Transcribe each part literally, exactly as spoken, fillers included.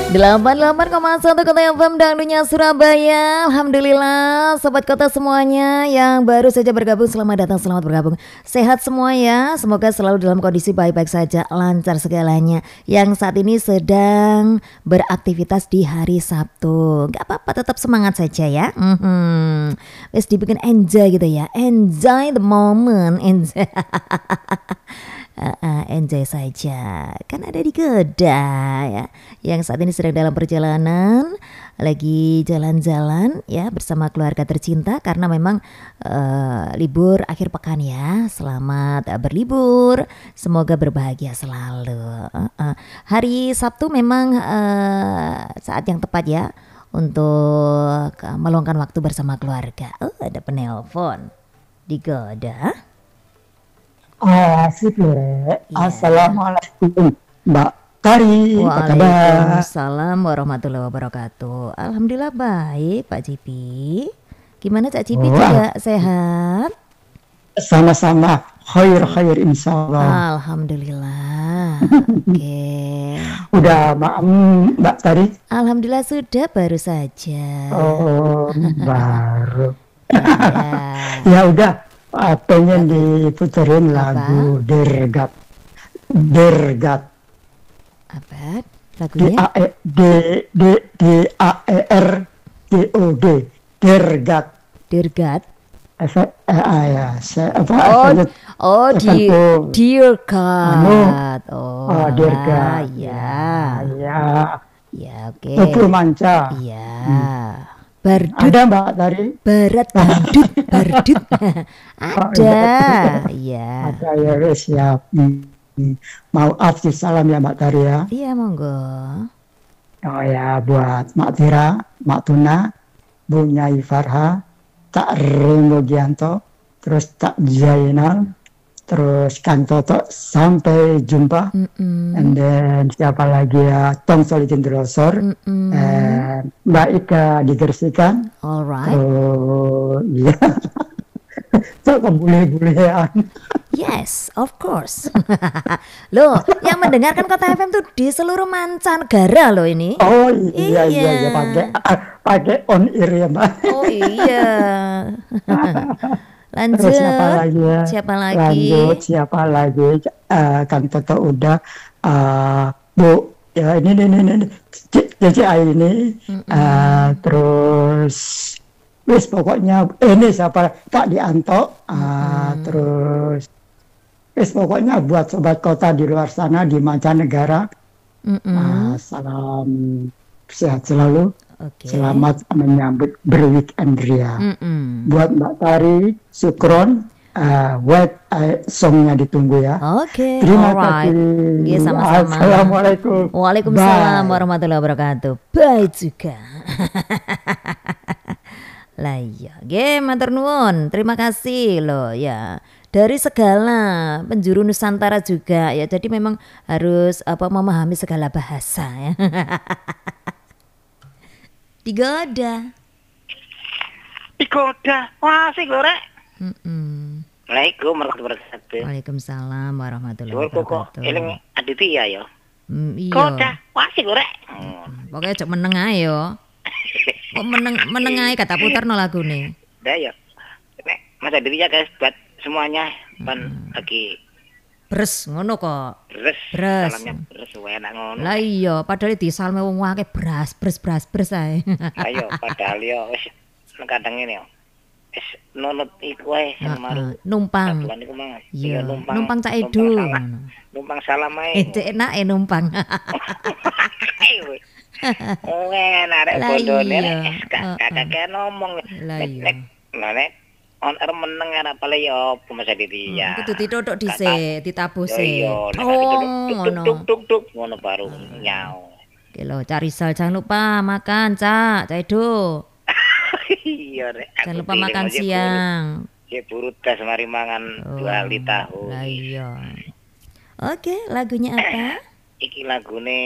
delapan puluh delapan koma satu Kota F M Dangdunya Surabaya. Alhamdulillah sobat kota semuanya yang baru saja bergabung, selamat datang, selamat bergabung. Sehat semua ya, semoga selalu dalam kondisi baik-baik saja, lancar segalanya. Yang saat ini sedang beraktivitas di hari Sabtu, gak apa-apa, tetap semangat saja ya. mm-hmm. Wes dibikin enjoy gitu ya, enjoy the moment, enjoy. Uh, uh, enjoy saja, kan ada di Kedah ya, yang saat ini sedang dalam perjalanan, lagi jalan-jalan ya bersama keluarga tercinta karena memang uh, libur akhir pekan ya. Selamat uh, berlibur, semoga berbahagia selalu. Uh, uh. Hari Sabtu memang uh, saat yang tepat ya untuk uh, meluangkan waktu bersama keluarga. Oh, ada penelpon di Kedah. Asik loh, Rek. Yeah. Assalamualaikum, Mbak Tari. Waalaikumsalam warahmatullahi wabarakatuh. Alhamdulillah baik, Pak Cipi. Gimana Cak Cipi, oh, juga sehat? Sama-sama, khair-khair insyaallah. Alhamdulillah. Oke. Okay. Udah maam, Mbak Tari? Alhamdulillah sudah, baru saja. Oh, baru. Ya, ya udah. Uh, pengen diputerin lagu Dergat. Dergat. Apa lagunya? D D D A E R D O D. Dergat. Dergat. Efek eh, ah, ya, saya apa? Oh, efek, oh, dear, dear God. Oh, oh dear God. Ya, ya, ya, oke. Okay. Itu manca. Iya. Hmm. Bardut. Ada Mbak Tari? Berat bardut, bardut. Ada, iya. Ada ya, siap. Hmm. Maaf salam ya Mbak Tari ya. Iya, monggo. Oh ya, buat Mak Tira, Mak Tuna, Bu Nyai Farha, Tak Ringo Gianto, terus Tak Zainal, terus Kang Toto, sampai jumpa. Mm-mm. And then siapa lagi ya, Tom Solitin Drosor, and Mbak Ika digersikan. Alright. Oh iya. So kebule-bulean. Yes, of course. Loh, yang mendengarkan Kota F M tuh di seluruh mancanegara loh ini. Oh iya iya iya, iya pakai pakai on air ya Mbak. Oh iya. Lanjut. Terus siapa lagi ya? Siapa lagi? Lanjut siapa lagi? Uh, Kang Toto udah, uh, Bu ya ini ini ini Cici Ai ini, uh, terus wis pokoknya ini siapa Kak Dianto, uh, mm-hmm. terus wis pokoknya buat sobat kota di luar sana di mancanegara, mm-hmm. uh, salam sehat selalu. Okay. Selamat menyambut berweekend ria. Mm-mm. Buat Mbak Tari, Sukron, uh, web uh, songnya ditunggu ya. Oke. Okay. Terima Alright. kasih. Ya, sama-sama. Assalamualaikum. Waalaikumsalam warahmatullahi wabarakatuh. Baik juga. Lah iya, ge matur nuwun. Terima kasih loh ya. Dari segala penjuru Nusantara juga ya. Jadi memang harus apa memahami segala bahasa ya. Digoda. Digoda. Wah, asik lho, Rek. Heeh. Waalaikumsalam warahmatullahi wabarakatuh. Waalaikumsalam warahmatullahi wabarakatuh. Kok eling Aditya ya. Mm, iya. Goda. Wah, asik lho, Rek. Hmm. Pokoke aja meneng ae yo. Kok meneng meneng ae kata puterno lagune. Dah ya. Nek Mas Aditya guys buat semuanya pan hmm. lagi Bres ngono kok. Bres. Bres. Salamnya bres enak ngono. Lah iya, padahal disalme wong akeh bras, bres bras bres ae. Ayo padahal yo wis kadang ngene yo. Wis nunut iku ae semaru. Numpang. Iya, numpang. Numpang Cak Edo. Numpang salam ae. Cek enake numpang. Oh, enak rek bondone kakek ngomong. Nek nek on air meneng ora pale yo Mas Aditya. Kudu ditodok dhisik, ditabuse. Oh, ngono. Tuk tuk tuk ngono baru nyau. Oke lho, cari sal jangan lupa makan, Cak, Cak Edo. Iya, Rek. Jangan lupa makan siang. Ya buru tes mari mangan dua kali tahu. Lah iya. Oke, lagunya apa? Iki lagune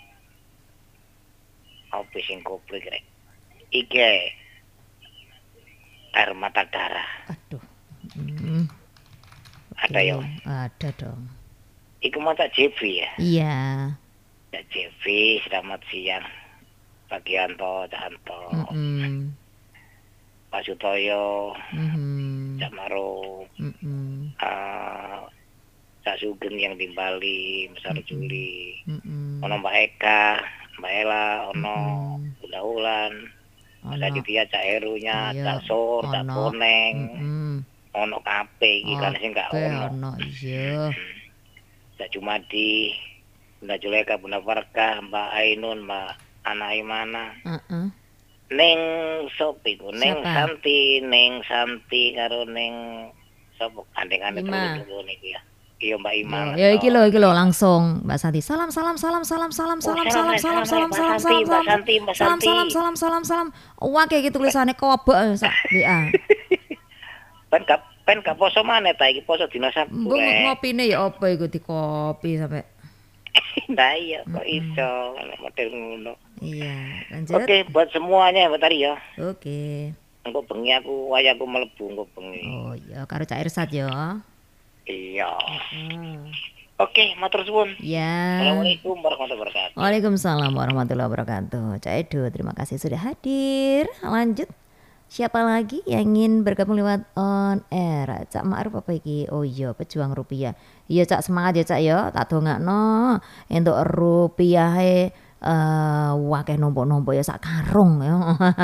apa sing koplik rek. Iki Air Mata Darah. Aduh. Hmm. Ada ya? Ada dong. Iku mata J B ya? Iya. Cak Cevi, selamat siang. Pak Gianto, Cak Anto, Mm-mm. Pak Sutoyo, Mhm. Cak Maro, Mm-mm. uh, Cak Sugeng yang di Bali, Besar Juli, Mm-mm. ono Mbak Eka, Mbak Ela, ono Mm-mm. Bunda Ulan, Mas Ono. Aditya, Cak Herunya, Iya, Cak Sur, Cak ono. Boneng, Mm-mm. ono Kape iki kan sing gak Oke, ono. ono iya. Cak Jumadi, Bunda Juleka, Bunda Farka, Mbak Ainun, Mbak Ana Imana. Heeh. Neng sop iku, Neng Siapa? Santi, Neng Santi karo Neng sop andeng-andeng Ima. telu niki ya. Iya Mbak Ima. Yo, ya iki lho, iki lho langsung Mbak Santi. Salam salam salam salam salam Oh, salam salam salam salam Rek, salam Rek, salam Mbak salam Santi, Mbak salam Santi, Mbak salam Santi. salam salam salam salam. Wah kayak gitu tulisannya kobok sak W A. Pen gak pen gak poso maneh ta iki poso dina Sabtu Mbok rek. ngopine ya apa iku di kopi sampai. Nah iya kok iso nek model ngono. Iya, lanjut. Oke, buat semuanya Mbak Tari ya. Oke. Engko bengi aku wayahku mlebu engko bengi. Oh iya, karo Cak Irsat ya. Iya. Hmm. Oke, matur suwun. Ya. Assalamualaikum warahmatullahi wabarakatuh. Waalaikumsalam warahmatullahi wabarakatuh. Cak Edo, terima kasih sudah hadir. Lanjut. Siapa lagi yang ingin bergabung lewat on air? Cak Ma'ruf apa iki? Oh iya, pejuang rupiah. Iya Cak, semangat ya Cak ya. Tak dongakno entuk rupiahe eh wakeh numpuk-numpuk ya sak karung ya.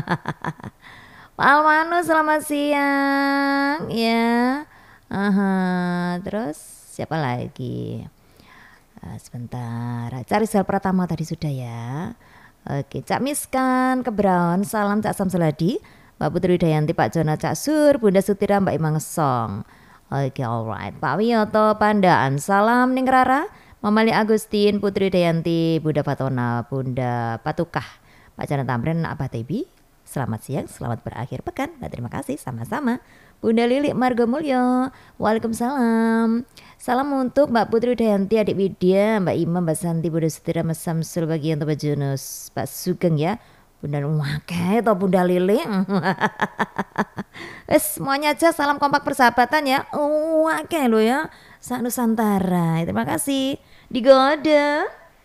Pak Almanu selamat siang ya. Aha, terus siapa lagi? Uh, sebentar, cari sel pertama tadi sudah ya. Oke, Cak Miskan, Kebron, salam Cak Samsuladi, Mbak Putri Dayanti, Pak Jono, Cak Sur, Bunda Sutira, Mbak Imang Ngesong. Oke, alright. Pak Wiyoto, Pandaan, salam Ning Rara, Mamali Agustin, Putri Dayanti, Bunda Fatona, Bunda Patukah, Pak Jono Tamrin, Abah Tebi. Selamat siang, selamat berakhir pekan. Nah, terima kasih, sama-sama. Bunda Lili Margo Mulyo, waalaikumsalam. Salam untuk Mbak Putri Dayanti, Adik Widya, Mbak Imam, Mbak Santi, Bunda Sutira, Mas Samsul, bagian Mbak Junus, Pak Sugeng ya. Bunda Wake atau Bunda Lili. Wes semuanya aja salam kompak persahabatan ya. Wake lo ya. Sak Nusantara. Terima kasih. Digoda.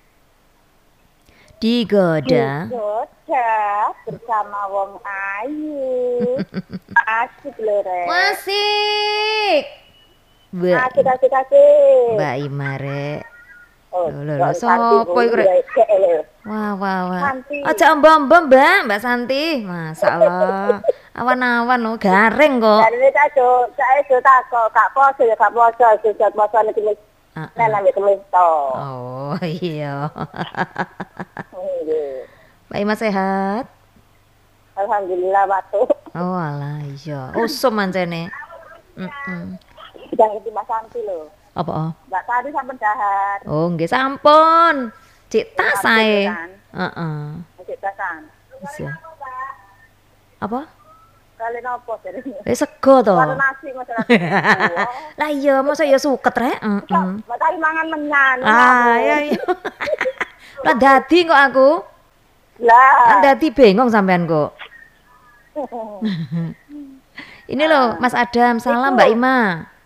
Digoda. Digoda bersama wong ayu. Asik lho Rek. Asik. Mbak, Asik asik asik. Mbak Imare. Oh, Loh, loh, sopo iku Rek? Wah, wah, wah. Santi. Aja mbom-mbom, Mbak, Mbak Santi. Masyaallah. Awan-awan oh, garing kok. Dari tak do, saya do tak kok gak poso ya gak poso, sejak poso nek tulis. Nek nang tulis to. Oh, iya. Nggih. Mbak Ima sehat? Alhamdulillah batu. Oh, alah iya. Usum mancene. Heeh. Sedang itu Mas Santi lho. Apa? Oh? Mbak tadi sampun dahar. Oh, nggih sampun. Cik tas ae. Kan? Heeh. Cik tasan. Iya. Apa? Kali nopo jadi. Eh sego to. Karo nasi masalah. Lah iya, masa ya suket rek. Heeh. Mbak tadi mangan menyan. Ah, iya iya. Lah dadi kok aku. Lah. Kan dadi bingung sampean kok. Ini loh Mas Adam, salam Mbak Ima.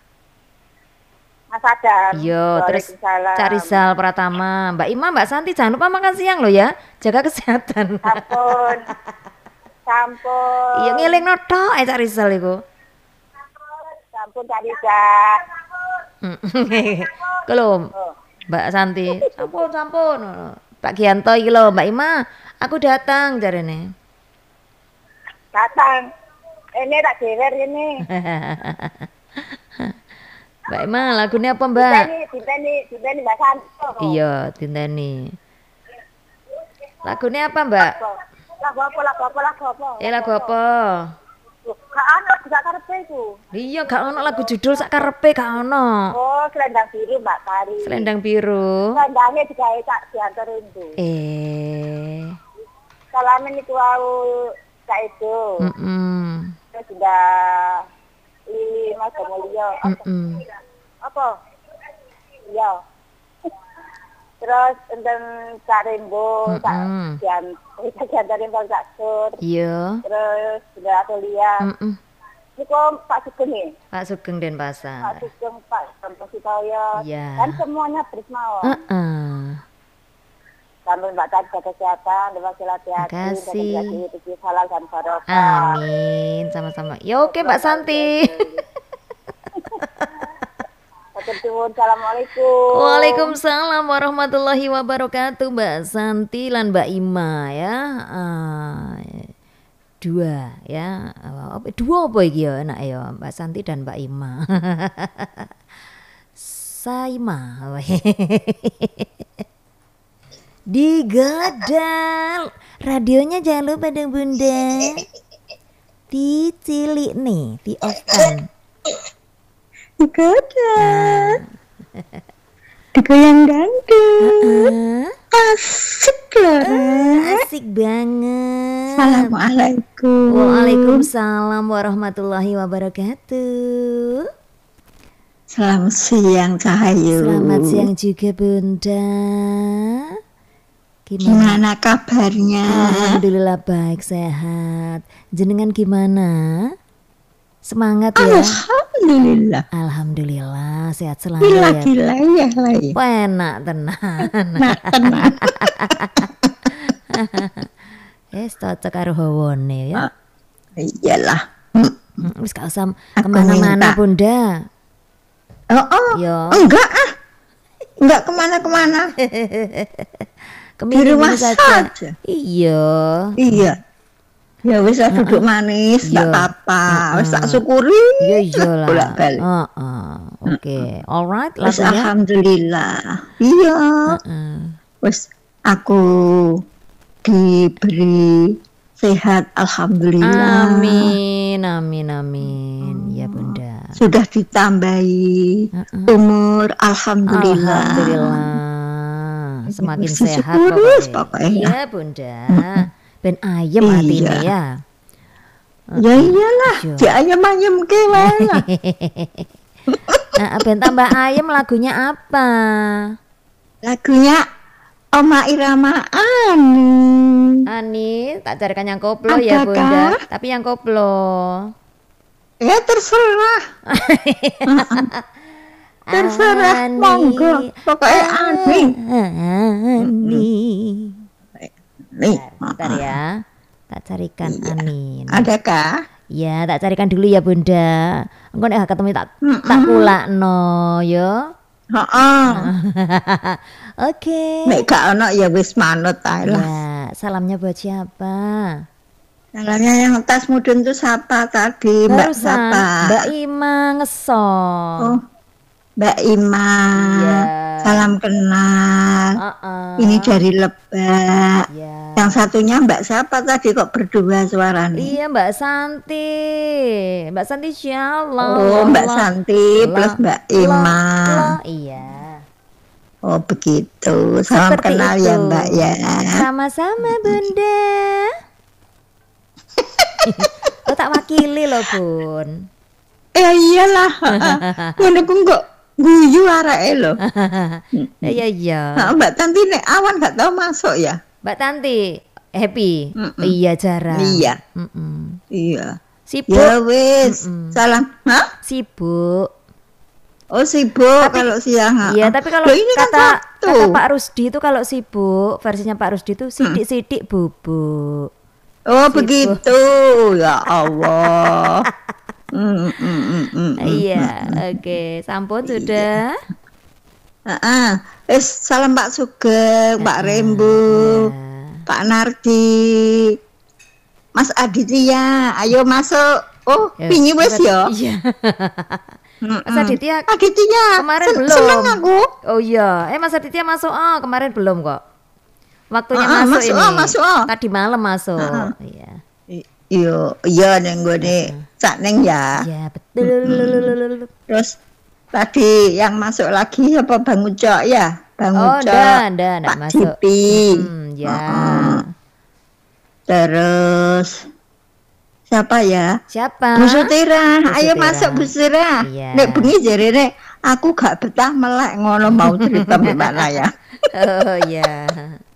Mas Adam. Iya, terus Cak Rizal Pratama, Mbak Ima, Mbak Santi, jangan lupa makan siang loh ya, jaga kesehatan. Sampun. Sampun. Iya ngiling noto, eh Cak Rizal itu. Sampun Cak Rizal. Kalau Mbak Santi, sampun sampun. Pak Gianto iki lho, Mbak Ima, aku datang jarene. Datang. Ini tak gewer ini. Mbak Ima, lagunya apa Mbak? Dinteni, dinteni, dinteni Mbak Santo. Iya, dinteni. Lagunya apa Mbak? Lagu apa, lagu apa, lagu apa? Eh lagu apa? Gak ana, gak karepe iku. Iya, gak ono lagu judul sak karepe gak ono. Oh, selendang biru Mbak Tari. Selendang biru. Selendangnya digawe Cak Dianto Rindu. Eh. Salamin iku wau Cak itu. Heeh. Terus sudah Lili Mas Mulyo. Heeh. Apa? Iya. Terus enten Cak Rembo, Cak Dian, Cak Dianto Rindu, Cak Sur. Iya. Terus sudah Atolia. Heeh. Niku Pak Sugeng ya? Pak Sugeng Pak Denpasar. Sugeng, Pak Santosi Toyo. Iya. Dan semuanya berismawon. Heeh. Sambil Mbak Tati jaga kesehatan, terima kasih hati-hati, Makasih. rezeki halal dan barokah. Amin, sama-sama. Ya oke Mbak Santi. Assalamualaikum. Waalaikumsalam warahmatullahi wabarakatuh Mbak Santi lan Mbak Ima ya. Ah, dua ya. Apa- Dua apa iki ya enak ya Mbak Santi dan Mbak Ima. Saima. Digadal. Radionya jangan lupa dong Bunda. Dicilik nih, di off kan. Digoda, digoyang dangdut, asik loh. Asik banget. Assalamualaikum. Waalaikumsalam warahmatullahi wabarakatuh. Selamat siang Cahayu. Selamat siang juga Bunda. Gimana? Gimana kabarnya? Alhamdulillah baik sehat. Jenengan gimana? Semangat ya. Alhamdulillah. Alhamdulillah sehat selalu Gila ya. gila ya lah ya. Penak tenan. Nah tenang. Wis cocok karo hawone ya. Iyalah. Hmm, Wis gak usah Aku kemana-mana minta. Bunda. Oh, oh. Yo. Enggak ah. Enggak kemana-kemana. Kemini rumah saja. saja. Iya. Iya. Ya wis lah duduk manis, Iya. enggak apa-apa. Wis tak syukuri. Iya iyalah. Bolak-balik. Heeh. Oke. Alright Wis lagunya. alhamdulillah. Iya. Heeh. Wis aku diberi sehat alhamdulillah. Amin, amin, amin. Ya Bunda. Sudah ditambahi Heeh. umur alhamdulillah. Alhamdulillah. Semakin Mesti sehat syukur, pokoknya. pokoknya. Iya Bunda. Ben ayem Iya. hatinya ya. Ya iyalah, Iya. di ayam-ayam ke wae lah. Nah, ben tambah ayem lagunya apa? Lagunya Oma Irama Ani. Ani, tak carikan yang koplo ya Adakah? Bunda. Tapi yang koplo. Ya terserah. Terserah, Ani, monggo. Pokoknya Ani. Ani. Nih, Bentar ya. Tak carikan Iya. Ani. adakah? Ya, tak carikan dulu ya Bunda. Engko nek ketemu tak tak kulakno ya. Heeh. Oke. Nek gak ono ya wis manut ae lah. Ya, salamnya buat siapa? Salahnya yang tas mudun tuh siapa tadi? Mbak Barusan siapa? Mbak Ima ngesong. Oh, Mbak Ima. Iya. Salam kenal. Uh-uh. Ini dari Lebak. Ya. Yang satunya Mbak siapa tadi kok berdua suaranya? Iya Mbak Santi. Mbak Santi Shalom. Oh, Mbak Santi plus Mbak Ima. Iya. Oh, begitu. Salam Seperti kenal itu. ya, Mbak ya. Sama-sama Bunda. Lo tak wakili loh Bun. Eh iyalah. Ngono ku kok guyu areke lho. Iya iya. Nah, Mbak Tanti nek awan gak tahu masuk ya? Mbak Tanti happy. Mm-mm. Iya jarang. Iya. Mm-mm. Iya. Sibuk. Ya wis. Mm-mm. Salam. Hah? Sibuk. Oh sibuk kalau siang. ha? Iya, tapi kalau Loh, ini kan kata Sabtu. kata Pak Rusdi itu kalau sibuk, versinya Pak Rusdi itu sidik-sidik bubuk. Oh begitu. Ya Allah. Mm, mm, mm, mm, mm. Iya, oke. Sampun sudah. Heeh. Wis salam Pak Sugeng, Pak Rembo, Ya. Pak Nardi, Mas Aditya, ayo masuk. Oh, Ya, pingi wis ya. Iya. Mm-mm. Mas Aditya Aditya, kemarin sen- belum. seneng aku. Oh iya, eh Mas Aditya masuk. Oh, kemarin belum kok. Waktunya Ah, ah, masuk, masuk, ini. ah, masuk, ah. Tadi malam masuk. Ah, ah. Iya. I- Iya, iya neng gue nih, cak neng ya. Iya, betul. Terus tadi yang masuk lagi apa Bang Ucok ya? Bang Oh, Ucok, ndak, ndak, ndak Pak masuk. Jipi. Hmm, ya. Heeh. Terus siapa ya? Siapa? Bu Sutira, Bu ayo Sutira. masuk Bu Sutira. Iya. Nek bengi jarene aku gak betah melek ngono mau cerita gimana ya. Oh iya.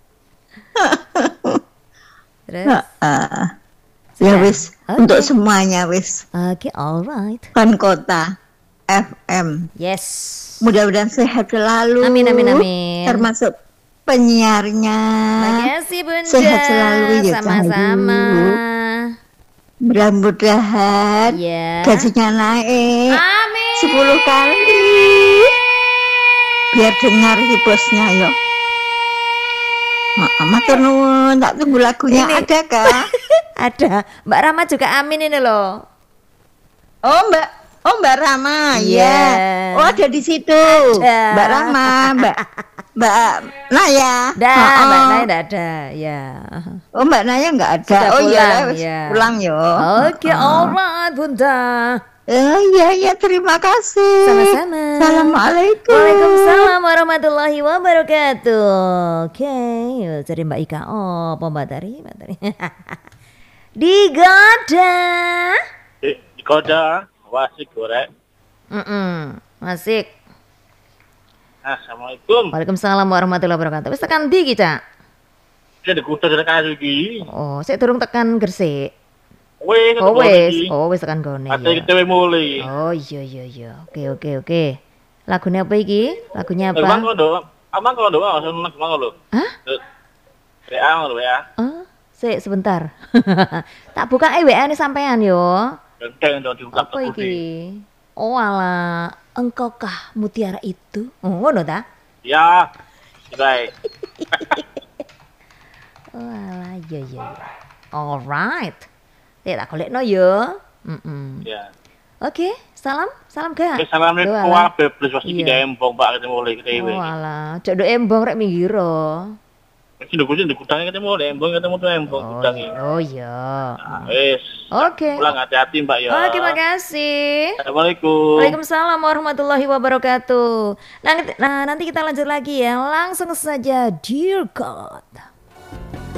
Terus? Heeh. Sudah? Ya wis, Oke. untuk semuanya wis. Oke, alright. Kan Kota F M. Yes. Mudah-mudahan sehat selalu. Amin, amin, amin. Termasuk penyiarnya. Makasih Bunda. Sehat selalu ya. Sama-sama. Mudah-mudahan ya. gajinya naik. Amin. sepuluh kali. Biar dengar si bosnya yo. Matur nuwun, tak tunggu lagunya. Ini. Ada kah? Ada. Mbak Rama juga amin ini loh. Oh Mbak, oh Mbak Rama, ya. Yeah. Oh ada di situ. Ada. Mbak Rama, Mbak Mbak Naya. Dah, oh, Mbak oh. Naya enggak ada, ya. Oh Mbak Naya enggak ada. Sudah oh iya, ya. pulang yo. Oke, okay, oh. alright Bunda. Eh, iya, iya, terima kasih. Sama-sama. Assalamualaikum. Waalaikumsalam warahmatullahi wabarakatuh. Oke, okay. Cari Mbak Ika. Oh, Mbak Tari, Mbak Tari. Digoda. Di, digoda, wasik goreng. Mm -mm. Masik. Assalamualaikum. Waalaikumsalam warahmatullahi wabarakatuh. Wis tekan ndi iki, Cak? Iki digoda tekan iki. Oh, sik durung tekan Gresik. Wes, oh wes, oh wes tekan gone ya. Ate kita mulai. Oh iya iya iya. Oke oke oke. Lagunya apa iki? Lagunya apa? Abang kondo, abang kondo, langsung langsung kondo. Hah? W A ngono ya. Oh, sik sebentar. Tak buka e W A ini sampean yo. Genteng dong dibuka. Apa iki? Oh ala, engkaukah mutiara itu? Oh ngono ta? Ya. Baik. Oh ala, iya iya. Alright. Ya tak golekno yo. Heeh. Ya. Oke, salam, salam gak? Oke, assalamualaikum warahmatullahi wabarakatuh. Iki embong Pak ketemu oleh ketemu. Oh alah, cok do embong rek minggiro. Iki nduk kucing dikudangi ketemu oleh embong ketemu tuh embong kudangi. Oh iya. Wes. Oke. Pulang hati-hati Mbak ya. Oke, makasih. Assalamualaikum. Waalaikumsalam warahmatullahi wabarakatuh. Nah, nah nanti kita lanjut lagi ya. Langsung saja, Dear God.